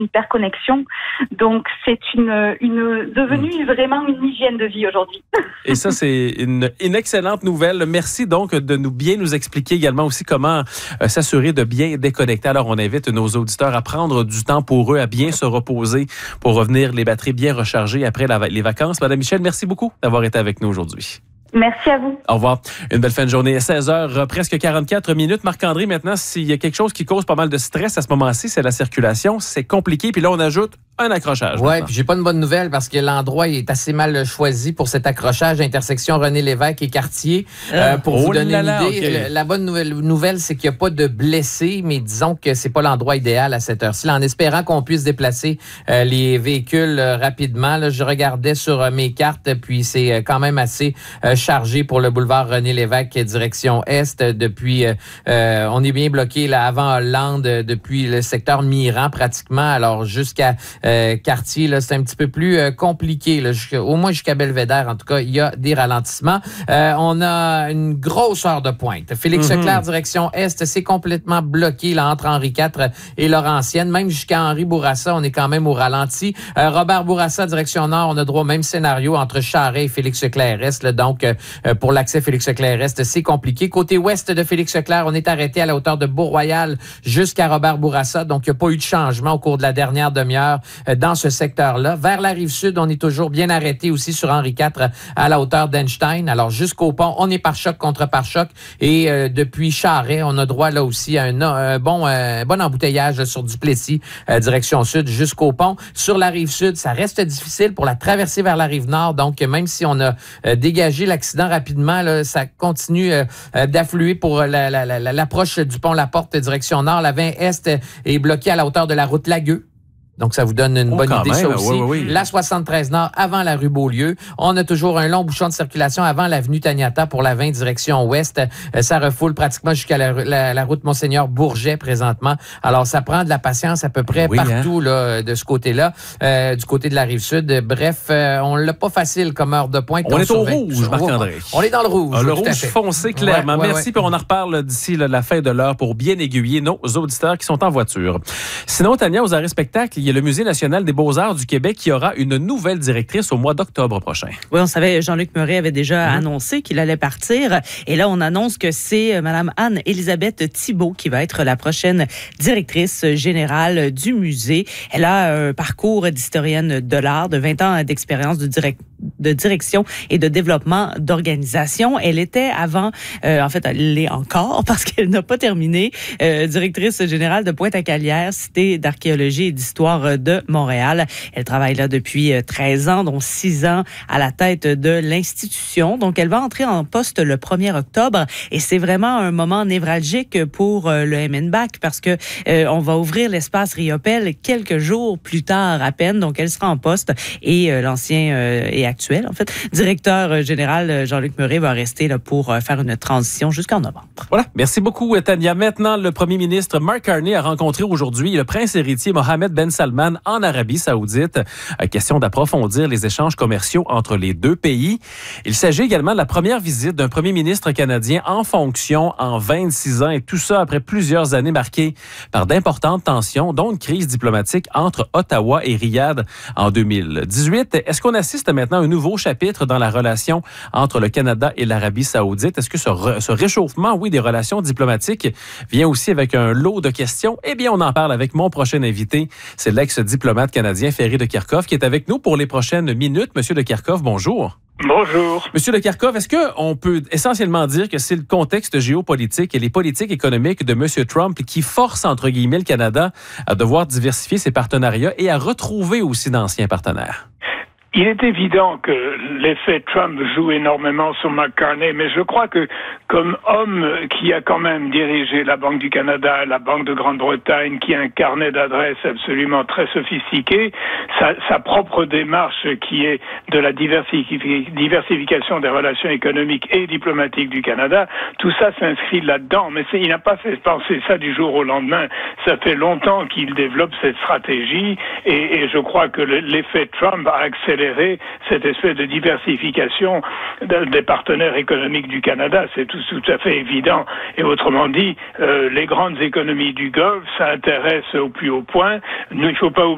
hyperconnexion. Donc, c'est devenu vraiment une hygiène de vie aujourd'hui. Et ça, c'est une excellente nouvelle. Merci donc de bien nous expliquer également aussi comment s'assurer de bien déconnecter. Alors, on invite nos auditeurs à prendre du temps pour eux, à bien se reposer pour revenir les batteries bien rechargées après les vacances. Madame Michel, merci beaucoup d'avoir été avec nous aujourd'hui. Merci à vous. Au revoir. Une belle fin de journée. 16h, presque 44 minutes. Marc-André, maintenant, s'il y a quelque chose qui cause pas mal de stress à ce moment-ci, c'est la circulation. C'est compliqué. Puis là, on ajoute un accrochage. Oui, puis j'ai pas une bonne nouvelle parce que l'endroit est assez mal choisi pour cet accrochage, intersection René-Lévesque et Cartier. Pour vous donner une idée, okay. La bonne nouvelle, c'est qu'il n'y a pas de blessés, mais disons que c'est pas l'endroit idéal à cette heure-ci. Là, en espérant qu'on puisse déplacer les véhicules rapidement, là, je regardais sur mes cartes, puis c'est quand même assez chargé pour le boulevard René-Lévesque direction Est. Depuis, on est bien bloqué là avant Hollande, depuis le secteur Miran pratiquement, alors jusqu'à Cartier, là, c'est un petit peu plus compliqué. Là, au moins jusqu'à Belvédère, en tout cas, il y a des ralentissements. On a une grosse heure de pointe. Félix-Leclerc, direction Est, c'est complètement bloqué là, entre Henri IV et Laurentienne. Même jusqu'à Henri Bourassa, on est quand même au ralenti. Robert Bourassa, direction Nord, on a droit au même scénario entre Charest et Félix-Leclerc-Est. Donc, pour l'accès Félix-Leclerc-Est, c'est compliqué. Côté ouest de Félix-Leclerc, on est arrêté à la hauteur de Beau-Royal jusqu'à Robert Bourassa. Donc, il n'y a pas eu de changement au cours de la dernière demi-heure dans ce secteur-là. Vers la Rive-Sud, on est toujours bien arrêté aussi sur Henri IV à la hauteur d'Einstein. Alors, jusqu'au pont, on est pare-choc contre pare-choc. Et depuis Charest, on a droit là aussi à un bon embouteillage sur Duplessis, direction sud, jusqu'au pont. Sur la Rive-Sud, ça reste difficile pour la traversée vers la Rive-Nord. Donc, même si on a dégagé l'accident rapidement, là, ça continue d'affluer pour l'approche du pont La Porte, direction Nord. La 20 Est est bloquée à la hauteur de la route Lagueux. Donc, ça vous donne une bonne idée, ça aussi. Oui. La 73 Nord, avant la rue Beaulieu. On a toujours un long bouchon de circulation avant l'avenue Taniata pour la 20 direction ouest. Ça refoule pratiquement jusqu'à la route Monseigneur Bourget présentement. Alors, ça prend de la patience à peu près partout là, de ce côté-là, du côté de la Rive-Sud. Bref, on l'a pas facile comme heure de pointe. On est au rouge, Marc-André. On est dans le rouge. Le rouge foncé, clairement. Merci, puis on en reparle d'ici la fin de l'heure pour bien aiguiller nos auditeurs qui sont en voiture. Sinon, Tania, aux arrêts spectacles, il y a le Musée national des beaux-arts du Québec qui aura une nouvelle directrice au mois d'octobre prochain. Oui, on savait, Jean-Luc Murray avait déjà annoncé qu'il allait partir. Et là, on annonce que c'est Mme Anne-Élisabeth Thibault qui va être la prochaine directrice générale du musée. Elle a un parcours d'historienne de l'art, de 20 ans d'expérience de direction et de développement d'organisation. Elle était avant, en fait, elle l'est encore parce qu'elle n'a pas terminé, directrice générale de Pointe-à-Calière, cité d'archéologie et d'histoire de Montréal. Elle travaille là depuis 13 ans, dont 6 ans à la tête de l'institution. Donc, elle va entrer en poste le 1er octobre et c'est vraiment un moment névralgique pour le MNBAC parce que on va ouvrir l'espace Riopelle quelques jours plus tard à peine. Donc, elle sera en poste et l'ancien et actuel, en fait, directeur général Jean-Luc Murray va rester là pour faire une transition jusqu'en novembre. Voilà. Merci beaucoup, Tania. Maintenant, le premier ministre Mark Carney a rencontré aujourd'hui le prince héritier Mohammed Ben Salman en Arabie Saoudite. Question d'approfondir les échanges commerciaux entre les deux pays. Il s'agit également de la première visite d'un premier ministre canadien en fonction en 26 ans et tout ça après plusieurs années marquées par d'importantes tensions, dont une crise diplomatique entre Ottawa et Riyad en 2018. Est-ce qu'on assiste maintenant à un nouveau chapitre dans la relation entre le Canada et l'Arabie Saoudite? Est-ce que ce réchauffement, des relations diplomatiques vient aussi avec un lot de questions? Eh bien, on en parle avec mon prochain invité. C'est l'ex-diplomate canadien Ferry de Kerckhoff qui est avec nous pour les prochaines minutes. Monsieur de Kerckhoff, bonjour. Bonjour. Monsieur de Kerckhoff, est-ce qu'on peut essentiellement dire que c'est le contexte géopolitique et les politiques économiques de M. Trump qui forcent, entre guillemets, le Canada à devoir diversifier ses partenariats et à retrouver aussi d'anciens partenaires? Il est évident que l'effet Trump joue énormément sur Mark Carney, mais je crois que comme homme qui a quand même dirigé la Banque du Canada, la Banque de Grande-Bretagne, qui a un carnet d'adresses absolument très sophistiqué, sa propre démarche qui est de la diversification des relations économiques et diplomatiques du Canada, tout ça s'inscrit là-dedans. Mais il n'a pas fait penser ça du jour au lendemain. Ça fait longtemps qu'il développe cette stratégie et je crois que l'effet Trump a accéléré cette espèce de diversification des partenaires économiques du Canada. C'est tout à fait évident. Et autrement dit, les grandes économies du Golfe, ça intéresse au plus haut point. Nous, il ne faut pas oublier